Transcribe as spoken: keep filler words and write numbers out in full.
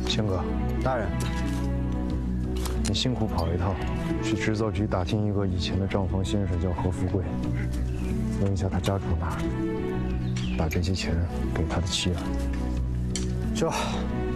千哥， 大人， 你辛苦跑一趟，去制造局打听一个以前的账房先生叫何富贵，问一下他家住哪儿，把这些钱给他的妻儿。 是。